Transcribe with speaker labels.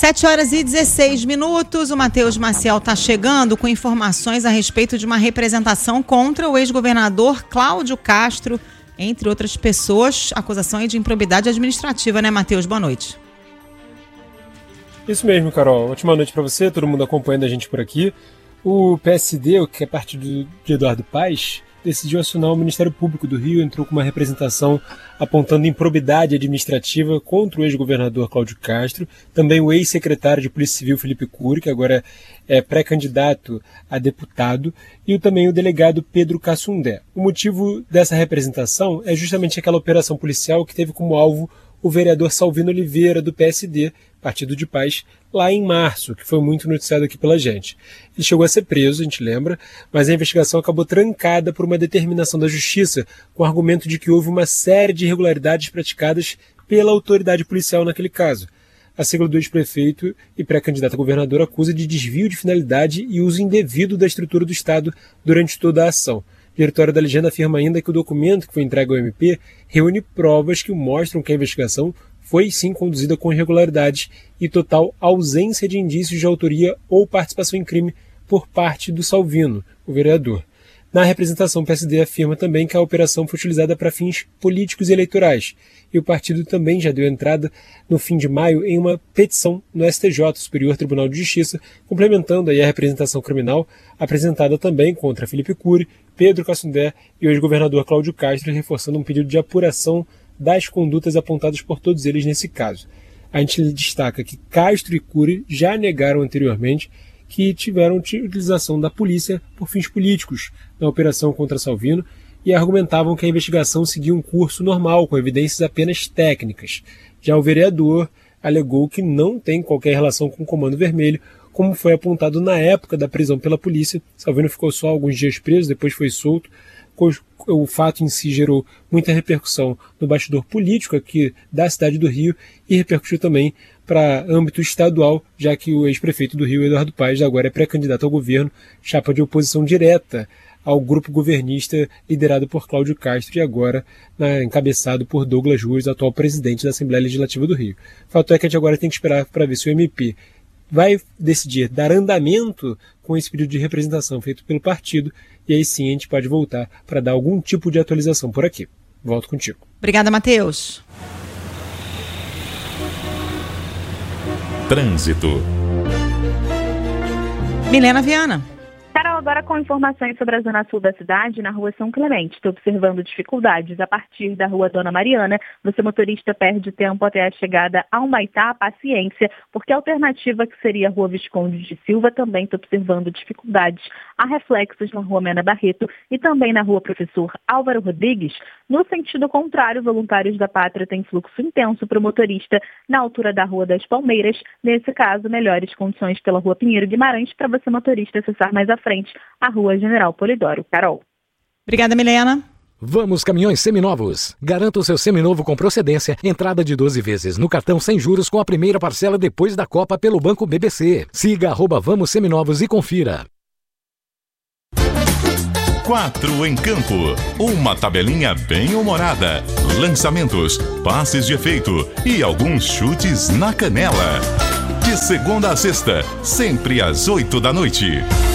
Speaker 1: 7h16. O Matheus Maciel está chegando com informações a respeito de uma representação contra o ex-governador Cláudio Castro, entre outras pessoas. Acusação aí de improbidade administrativa, né, Matheus? Boa noite.
Speaker 2: Isso mesmo, Carol. Ótima noite para você, todo mundo acompanhando a gente por aqui. O PSD, que é partido de Eduardo Paes, decidiu acionar o Ministério Público do Rio, entrou com uma representação apontando improbidade administrativa contra o ex-governador Cláudio Castro, também o ex-secretário de Polícia Civil Felipe Cury, que agora é pré-candidato a deputado, e também o delegado Pedro Cassundé. O motivo dessa representação é justamente aquela operação policial que teve como alvo o vereador Salvino Oliveira, do PSD, partido de Paes, lá em março, que foi muito noticiado aqui pela gente. Ele chegou a ser preso, a gente lembra, mas a investigação acabou trancada por uma determinação da Justiça, com o argumento de que houve uma série de irregularidades praticadas pela autoridade policial naquele caso. A sigla do ex-prefeito e pré-candidato a governador acusa de desvio de finalidade e uso indevido da estrutura do Estado durante toda a ação. O diretório da legenda afirma ainda que o documento que foi entregue ao MP reúne provas que mostram que a investigação foi sim conduzida com irregularidades e total ausência de indícios de autoria ou participação em crime por parte do Salvino, o vereador. Na representação, o PSD afirma também que a operação foi utilizada para fins políticos e eleitorais, e o partido também já deu entrada no fim de maio em uma petição no STJ, Superior Tribunal de Justiça, complementando aí a representação criminal apresentada também contra Felipe Cury, Pedro Cassundé e o ex-governador Cláudio Castro, reforçando um pedido de apuração das condutas apontadas por todos eles nesse caso. A gente destaca que Castro e Cury já negaram anteriormente que tiveram utilização da polícia por fins políticos na operação contra Salvino e argumentavam que a investigação seguia um curso normal, com evidências apenas técnicas. Já o vereador alegou que não tem qualquer relação com o Comando Vermelho, como foi apontado na época da prisão pela polícia. Salvino ficou só alguns dias preso, depois foi solto. O fato em si gerou muita repercussão no bastidor político aqui da cidade do Rio e repercutiu também para âmbito estadual, já que o ex-prefeito do Rio, Eduardo Paes, agora é pré-candidato ao governo, chapa de oposição direta ao grupo governista liderado por Cláudio Castro e agora encabeçado por Douglas Ruas, atual presidente da Assembleia Legislativa do Rio. O fato é que a gente agora tem que esperar para ver se o MP vai decidir dar andamento com esse pedido de representação feito pelo partido, e aí sim a gente pode voltar para dar algum tipo de atualização por aqui. Volto contigo.
Speaker 1: Obrigada, Matheus.
Speaker 3: Trânsito.
Speaker 1: Milena Viana.
Speaker 4: Carol, agora com informações sobre a zona sul da cidade, na rua São Clemente. Estou observando dificuldades a partir da rua Dona Mariana. Você, motorista, perde tempo até a chegada a Humaitá, paciência, porque a alternativa, que seria a rua Visconde de Silva, também está observando dificuldades a reflexos na rua Mena Barreto e também na rua Professor Álvaro Rodrigues. No sentido contrário, voluntários da Pátria têm fluxo intenso para o motorista na altura da Rua das Palmeiras. Nesse caso, melhores condições pela rua Pinheiro Guimarães para você, motorista, acessar mais à frente a rua General Polidoro. Carol.
Speaker 1: Obrigada, Milena.
Speaker 5: Vamos Caminhões Seminovos. Garanta o seu seminovo com procedência, entrada de 12 vezes no cartão sem juros com a primeira parcela depois da Copa pelo Banco BBC. Siga @Vamos Seminovos e confira.
Speaker 3: 4 em campo. Uma tabelinha bem humorada. Lançamentos, passes de efeito e alguns chutes na canela. De segunda a sexta, sempre às 8 da noite.